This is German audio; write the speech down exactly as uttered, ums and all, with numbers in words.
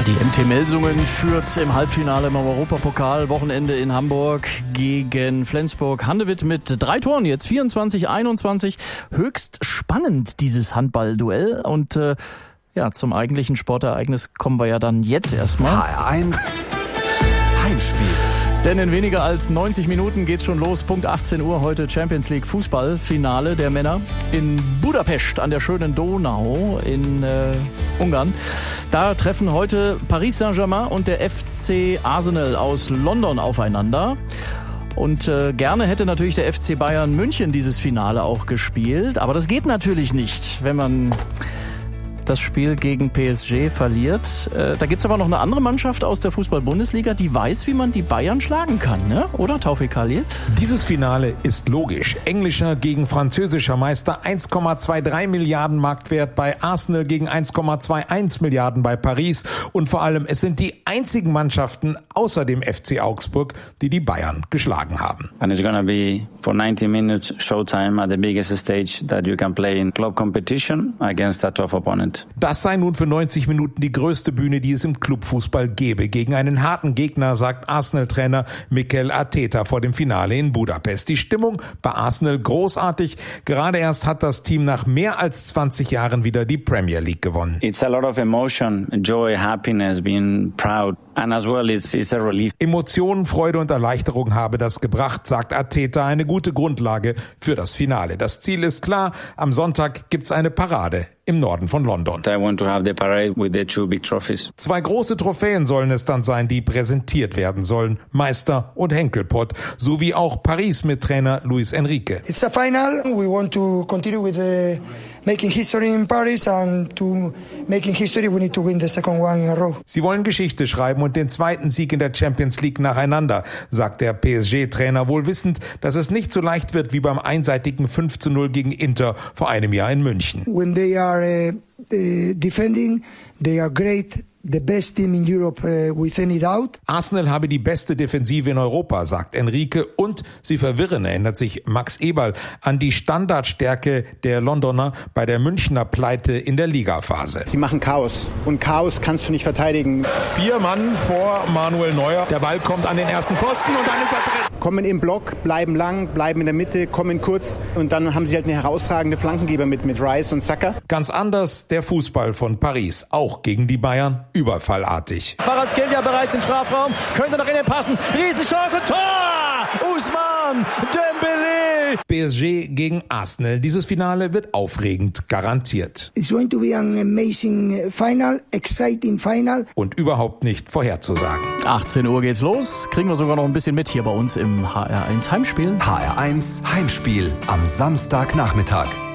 Die M T Melsungen führt im Halbfinale im Europapokal, Wochenende in Hamburg gegen Flensburg. Handewitt mit drei Toren, jetzt vierundzwanzig einundzwanzig. Höchst spannend, dieses Handballduell. Und äh, ja, zum eigentlichen Sportereignis kommen wir ja dann jetzt erstmal. H R eins Heimspiel. Denn in weniger als neunzig Minuten geht's schon los. Punkt achtzehn Uhr heute Champions League Fußballfinale der Männer in Budapest an der schönen Donau in äh, Ungarn. Da treffen heute Paris Saint-Germain und der F C Arsenal aus London aufeinander. Und äh, gerne hätte natürlich der F C Bayern München dieses Finale auch gespielt. Aber das geht natürlich nicht, wenn man das Spiel gegen P S G verliert. Äh, da gibt's aber noch eine andere Mannschaft aus der Fußball-Bundesliga, die weiß, wie man die Bayern schlagen kann, ne? Oder, Taufik Khalil? Dieses Finale ist logisch. Englischer gegen französischer Meister, eins Komma zweiundzwanzig Milliarden Marktwert bei Arsenal gegen eins Komma einundzwanzig Milliarden bei Paris. Und vor allem, es sind die einzigen Mannschaften außer dem F C Augsburg, die die Bayern geschlagen haben. And it's gonna be for ninety minutes showtime at the biggest stage that you can play in club competition against a tough opponent. Das sei nun für neunzig Minuten die größte Bühne, die es im Clubfußball gäbe. Gegen einen harten Gegner, sagt Arsenal-Trainer Mikel Arteta vor dem Finale in Budapest. Die Stimmung bei Arsenal großartig. Gerade erst hat das Team nach mehr als zwanzig Jahren wieder die Premier League gewonnen. It's a lot of emotion, joy, happiness, being proud. And as well, it's, it's a relief. Emotionen, Freude und Erleichterung habe das gebracht, sagt Arteta, eine gute Grundlage für das Finale. Das Ziel ist klar, am Sonntag gibt's eine Parade im Norden von London. I want to have the parade with the two big trophies. Zwei große Trophäen sollen es dann sein, die präsentiert werden sollen. Meister und Henkelpott, sowie auch Paris mit Trainer Luis Enrique. It's a final. We want to continue with the making history in Paris, and to making history we need to win the second one in a row. Sie wollen Geschichte schreiben und den zweiten Sieg in der Champions League nacheinander, sagt der P S G-Trainer, wohl wissend, dass es nicht so leicht wird wie beim einseitigen fünf zu null gegen Inter vor einem Jahr in München. When they are uh, uh, defending, they are great. The best team in Europe, uh, with any doubt. Arsenal habe die beste Defensive in Europa, sagt Enrique, und sie verwirren, erinnert sich Max Eberl an die Standardstärke der Londoner bei der Münchner Pleite in der Ligaphase. Sie machen Chaos und Chaos kannst du nicht verteidigen. Vier Mann vor Manuel Neuer, der Ball kommt an den ersten Pfosten und dann ist er drin. Kommen im Block, bleiben lang, bleiben in der Mitte, kommen kurz und dann haben sie halt eine herausragende Flankengeber mit, mit Rice und Saka. Ganz anders der Fußball von Paris, auch gegen die Bayern. Überfallartig. Kvaratskhelia bereits im Strafraum, könnte nach innen passen, Riesenchance, Tor! Ousmane Dembélé! P S G gegen Arsenal. Dieses Finale wird aufregend, garantiert. It's going to be an amazing final, exciting final. Und überhaupt nicht vorherzusagen. achtzehn Uhr geht's los, kriegen wir sogar noch ein bisschen mit hier bei uns im H R eins Heimspiel. H R eins Heimspiel am Samstagnachmittag.